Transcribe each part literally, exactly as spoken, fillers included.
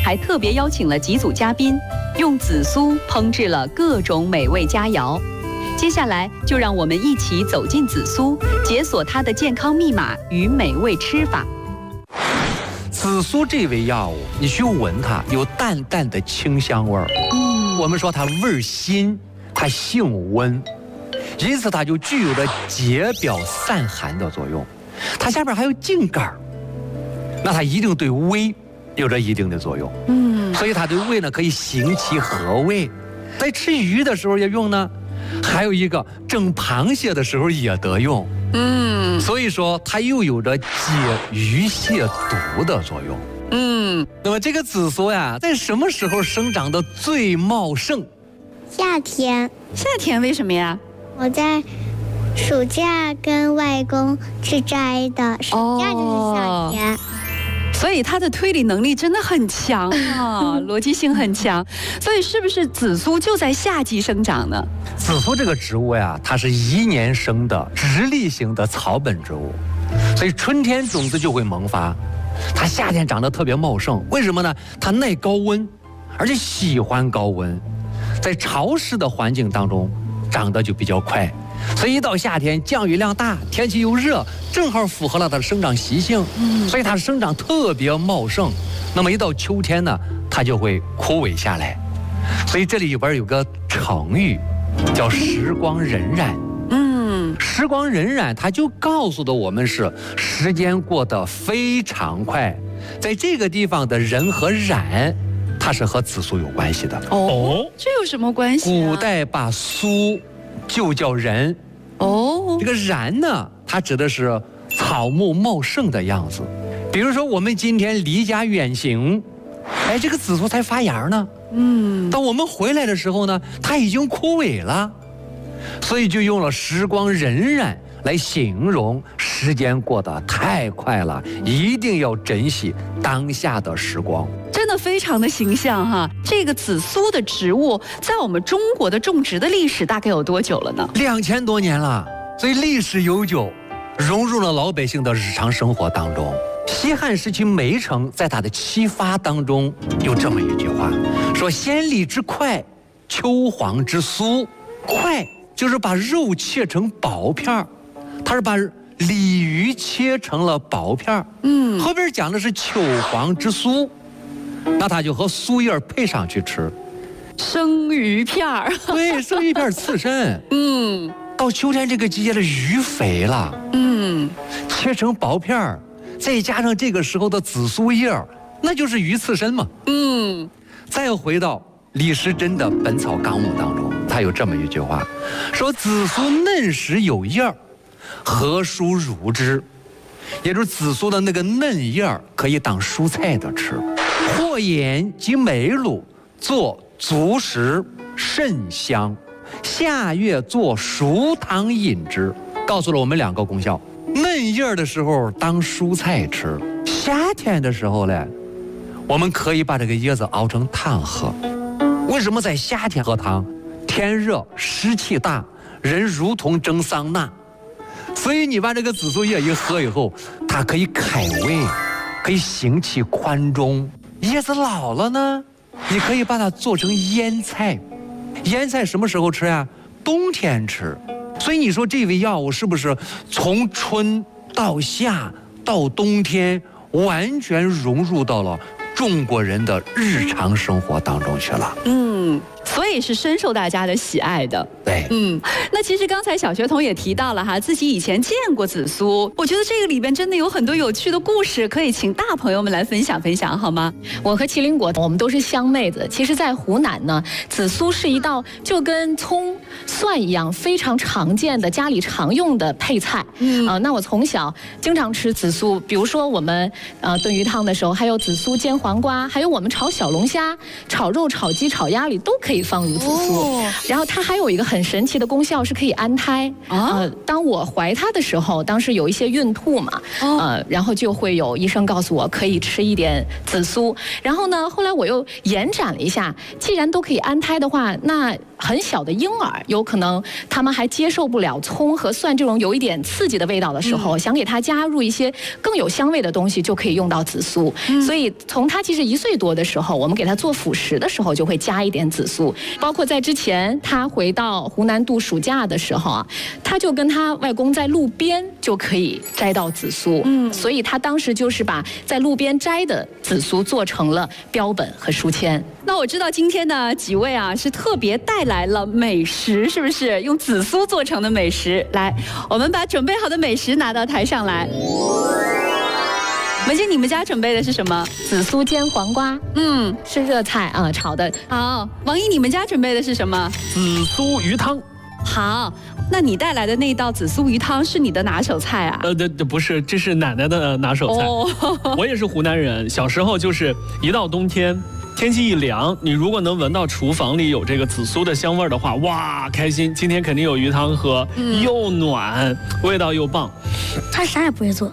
还特别邀请了几组嘉宾，用紫苏烹制了各种美味佳肴。接下来就让我们一起走进紫苏，解锁它的健康密码与美味吃法。 紫苏这味药物，你去闻它，有淡淡的清香味儿。嗯，我们说它味儿辛，它性温，因此它就具有着解表散寒的作用。它下边还有茎秆儿，那它一定对胃有着一定的作用。嗯，所以它对胃呢可以行其和胃，在吃鱼的时候也用呢。还有一个蒸螃蟹的时候也得用。嗯，所以说它又有着解鱼泻毒的作用。嗯，那么这个紫苏呀，在什么时候生长的最茂盛？ 夏天。 夏天为什么呀？ 我在暑假跟外公去摘的，暑假就是夏天。哦， 所以他的推理能力真的很强啊，逻辑性很强。所以是不是紫苏就在夏季生长呢？ 紫苏这个植物呀，它是一年生的直立型的草本植物，所以春天种子就会萌发，它夏天长得特别茂盛。为什么呢？它耐高温，而且喜欢高温，在潮湿的环境当中长得就比较快。所以一到夏天，降雨量大，天气又热，正好符合了它的生长习性，嗯，所以它的生长特别茂盛。那么一到秋天呢，它就会枯萎下来。所以这里边有个成语，叫时光荏苒。嗯，时光荏苒，它就告诉的我们是时间过得非常快。在这个地方的人和苒，它是和紫苏有关系的。 哦，这有什么关系啊？ 古代把苏就叫人。哦，这个苒呢，它指的是草木茂盛的样子。比如说我们今天离家远行，哎，这个紫苏才发芽呢。嗯，当我们回来的时候呢，它已经枯萎了，所以就用了时光荏苒来形容时间过得太快了，一定要珍惜当下的时光。 真的非常的形象哈。这个紫苏的植物在我们中国的种植的历史大概有多久了呢？ 两千多年了，所以历史悠久，融入了老百姓的日常生活当中。西汉时期梅城在他的七发当中有这么一句话，说先礼之快，秋黄之酥。快就是把肉切成薄片儿，他是把鲤鱼切成了薄片儿。嗯，后边讲的是秋黄之酥，那他就和酥叶配上去吃。 生鱼片儿， 对，生鱼片刺身。嗯，到秋天这个季节的鱼肥了，嗯，切成薄片儿，再加上这个时候的紫苏叶，那就是鱼刺身嘛。嗯，再回到李时珍的《本草纲目》当中，他有这么一句话，说紫苏嫩时有叶儿，何蔬如之？也就是紫苏的那个嫩叶儿可以当蔬菜的吃，或盐及梅卤做足食，甚香。夏月做熟汤饮之，告诉了我们两个功效。嫩叶的时候当蔬菜吃，夏天的时候呢，我们可以把这个叶子熬成汤喝。为什么在夏天喝汤？天热湿气大，人如同蒸桑拿，所以你把这个紫苏叶一喝以后，它可以开胃，可以行气宽中。叶子老了呢，你可以把它做成腌菜。腌菜什么时候吃呀？冬天吃。所以你说这味药物是不是从春到夏到冬天完全融入到了中国人的日常生活当中去了？嗯， 所以是深受大家的喜爱的。 对， 嗯，那其实刚才小学童也提到了哈，自己以前见过紫苏，我觉得这个里边真的有很多有趣的故事，可以请大朋友们来分享分享，好吗？ 我和麒麟果，我们都是湘妹子。其实，在湖南呢，紫苏是一道就跟葱、蒜一样非常常见的家里常用的配菜。嗯，呃，那我从小经常吃紫苏，比如说我们呃炖鱼汤的时候，还有紫苏煎黄瓜，还有我们炒小龙虾、炒肉、炒鸡、炒鸭里都可以放入紫苏。哦，然后它还有一个很神奇的功效，是可以安胎。啊，呃，当我怀它的时候，当时有一些孕吐嘛，哦，呃，然后就会有医生告诉我可以吃一点紫苏。然后呢，后来我又延展了一下，既然都可以安胎的话，那很小的婴儿，有可能他们还接受不了葱和蒜这种有一点刺激的味道的时候，嗯、想给他加入一些更有香味的东西，就可以用到紫苏。嗯、所以从他其实一岁多的时候，我们给他做辅食的时候，就会加一点紫苏。包括在之前他回到湖南度暑假的时候啊，他就跟他外公在路边就可以摘到紫苏。嗯，所以他当时就是把在路边摘的紫苏做成了标本和书签。 那我知道今天呢几位啊是特别带来了美食，是不是？用紫苏做成的美食，来，我们把准备好的美食拿到台上来。文静，你们家准备的是什么？ 紫苏煎黄瓜，嗯，是热菜啊，炒的。 好，王毅，你们家准备的是什么？ 紫苏鱼汤。 好，那你带来的那道紫苏鱼汤是你的拿手菜啊？ 呃，这这不是，这是奶奶的拿手菜。哦、我也是湖南人，小时候就是一到冬天。天气一凉，你如果能闻到厨房里有这个紫苏的香味的话，哇，开心！今天肯定有鱼汤喝，嗯、又暖，味道又棒。 他啥也不会做。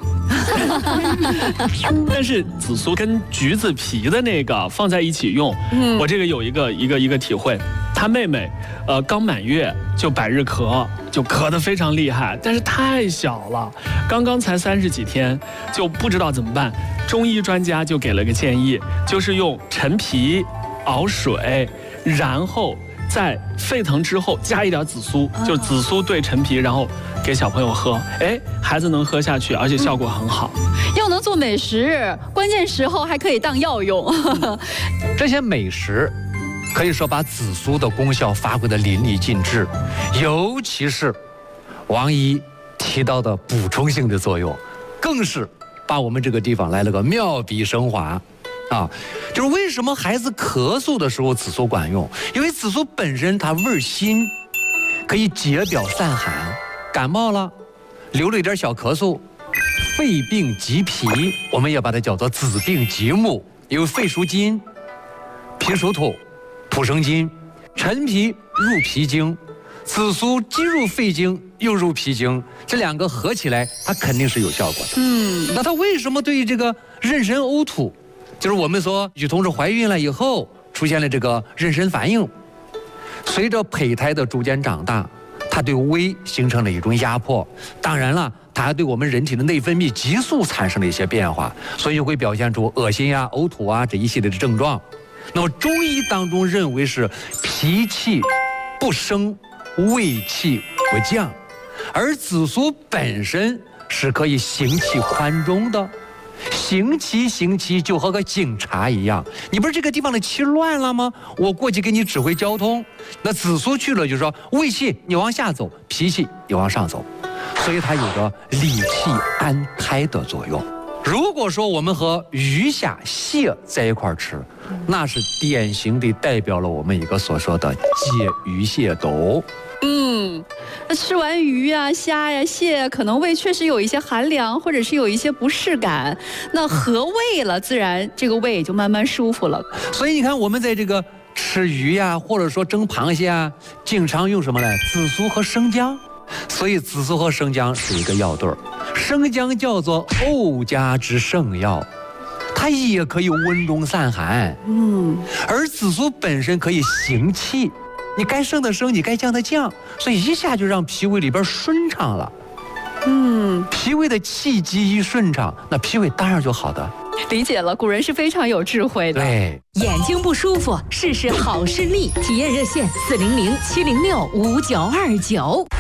但是紫苏跟橘子皮的那个放在一起用，嗯、我这个有一个一个一个体会。他妹妹，呃，刚满月就百日咳，就咳得非常厉害，但是太小了，刚刚才三十几天，就不知道怎么办。中医专家就给了个建议，就是用陈皮熬水，然后在沸腾之后加一点紫苏，就紫苏兑陈皮，然后给小朋友喝，哎，孩子能喝下去，而且效果很好。 嗯、又能做美食，关键时候还可以当药用。 这些美食可以说把紫苏的功效发挥得淋漓尽致，尤其是王姨提到的补充性的作用，更是把我们这个地方来了个妙笔生华。啊，就是为什么孩子咳嗽的时候紫苏管用？因为紫苏本身它味儿辛，可以解表散寒。感冒了，流了一点小咳嗽，肺病急脾，我们也把它叫做子病急目，因为肺属金，脾属土，土生金，陈皮入脾经，紫苏既入肺经又入脾经，这两个合起来，它肯定是有效果的。嗯，那它为什么对于这个妊娠呕吐？就是我们说女同志怀孕了以后出现了这个妊娠反应，随着胚胎的逐渐长大，它对胃形成了一种压迫，当然了，它还对我们人体的内分泌激素产生了一些变化，所以会表现出恶心啊、呕吐啊这一系列的症状。那么中医当中认为是脾气不升，胃气不降，而紫苏本身是可以行气宽中的。行气行气就和个警察一样，你不是这个地方的气乱了吗？我过去给你指挥交通。那紫苏去了就说胃气你往下走，脾气你往上走，所以它有着理气安胎的作用。如果说我们和鱼虾蟹在一块吃，那是典型的代表了我们一个所说的解鱼蟹斗。 嗯，那吃完鱼啊、虾呀、蟹，可能胃确实有一些寒凉，或者是有一些不适感。那合胃了，自然这个胃也就慢慢舒服了。 所以你看，我们在这个吃鱼呀、啊，或者说蒸螃蟹啊，经常用什么呢？紫苏和生姜。所以紫苏和生姜是一个药对儿。生姜叫做呕家之圣药，它也可以温中散寒。嗯，而紫苏本身可以行气。你该升的升，你该降的降，所以一下就让脾胃里边顺畅了。嗯，脾胃的气机一顺畅，那脾胃当然就好的。 理解了，古人是非常有智慧的。 对， 眼睛不舒服，试试好视力，体验热线四零零七零六五九二九。